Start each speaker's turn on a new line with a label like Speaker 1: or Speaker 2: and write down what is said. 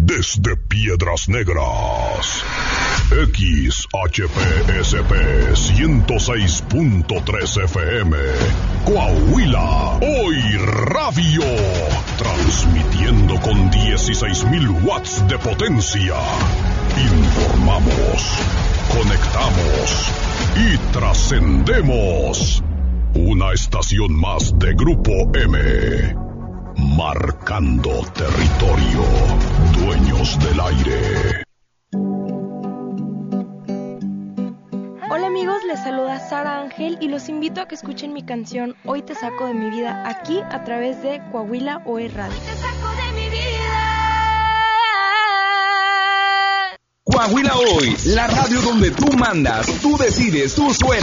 Speaker 1: desde Piedras Negras. XHPSP 106.3 FM, Coahuila, Hoy Radio, transmitiendo con 16,000 watts de potencia. Informamos, conectamos y trascendemos. Una estación más de Grupo M, marcando territorio, dueños del aire.
Speaker 2: Hola amigos, les saluda Sara Ángel y los invito a que escuchen mi canción Hoy te saco de mi vida, aquí a través de Coahuila Hoy Radio.
Speaker 3: Hoy te saco de mi vida.
Speaker 4: Coahuila Hoy, la radio donde tú mandas, tú decides, tú suenas.